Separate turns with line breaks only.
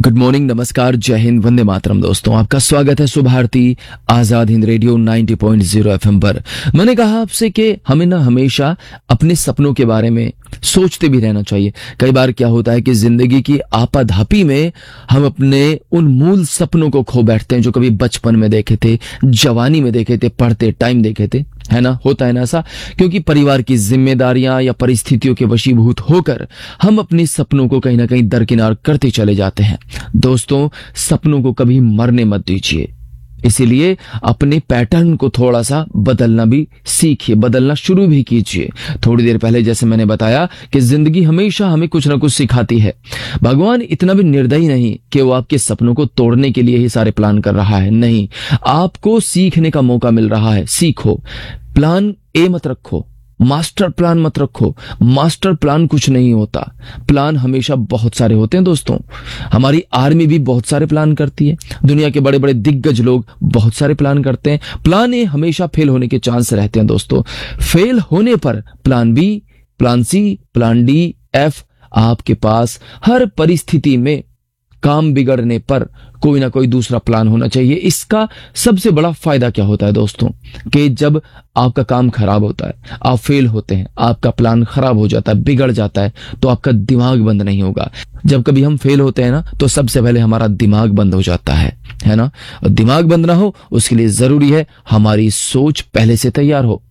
Good morning, नमस्कार, जय हिंद, वंदे मातरम। दोस्तों, आपका स्वागत है सुभारती आजाद हिंद रेडियो 90.0 एफएम पर। मैंने कहा आपसे कि हमें ना हमेशा अपने सपनों के बारे में सोचते भी रहना चाहिए। कई बार क्या होता है कि जिंदगी की आपाधापी में हम अपने उन मूल सपनों को खो बैठते हैं जो कभी बचपन में देखे थे, जवानी में देखे थे, पढ़ते टाइम देखे थे, है ना। होता है ना ऐसा, क्योंकि परिवार की जिम्मेदारियां या परिस्थितियों के वशीभूत होकर हम अपने सपनों को कहीं ना कहीं दरकिनार करते चले जाते हैं। दोस्तों, सपनों को कभी मरने मत दीजिए। इसीलिए अपने पैटर्न को थोड़ा सा बदलना भी सीखिए, बदलना शुरू भी कीजिए। थोड़ी देर पहले जैसे मैंने बताया कि जिंदगी हमेशा हमें कुछ ना कुछ सिखाती है। भगवान इतना भी निर्दयी नहीं कि वो आपके सपनों को तोड़ने के लिए ही सारे प्लान कर रहा है। नहीं, आपको सीखने का मौका मिल रहा है। सीखो। प्लान ए मत रखो, मास्टर प्लान मत रखो। मास्टर प्लान कुछ नहीं होता, प्लान हमेशा बहुत सारे होते हैं। दोस्तों, हमारी आर्मी भी बहुत सारे प्लान करती है, दुनिया के बड़े बड़े दिग्गज लोग बहुत सारे प्लान करते हैं। प्लान ए हमेशा फेल होने के चांस रहते हैं। दोस्तों, फेल होने पर plan B, plan C, plan D, F आपके पास हर परिस्थिति में। काम बिगड़ने पर कोई ना कोई दूसरा प्लान होना चाहिए। इसका सबसे बड़ा फायदा क्या होता है दोस्तों, कि जब आपका काम खराब होता है, आप फेल होते हैं, आपका प्लान खराब हो जाता है, बिगड़ जाता है, तो आपका दिमाग बंद नहीं होगा। जब कभी हम फेल होते हैं ना, तो सबसे पहले हमारा दिमाग बंद हो जाता है ना। और दिमाग बंद ना हो, उसके लिए जरूरी है हमारी सोच पहले से तैयार हो।